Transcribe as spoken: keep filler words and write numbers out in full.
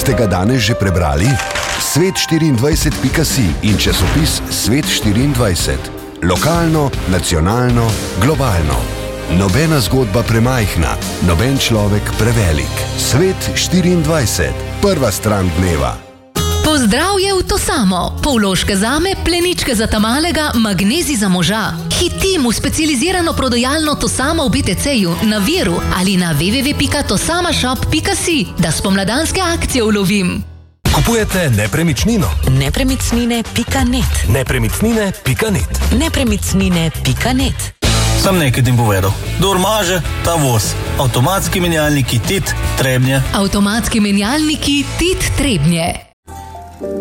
Ste ga danes že prebrali? svet štiriindvajset pika si in časopis Svet štiriindvajset. Lokalno, nacionalno, globalno. Nobena zgodba premajhna, noben človek prevelik. Svet štiriindvajset. Prva stran dneva. Pozdrav je v to samo. Pol vložke zame, pleničke za tamalega, magnezij za moža. Hitim v specializirano prodajalno To samo v bé té céju, na Viru ali na w w w pika tosamashop pika si, da spomladanske akcije ulovim. Kupujete nepremičnino? nepremičnine pika net. Nepremičnine pika net. nepremičnine pika net. Sam nekaj tim povedal. Dor maže, ta voz. Avtomatski menjalniki Tit Trebnje. Avtomatski menjalniki Tit Trebnje.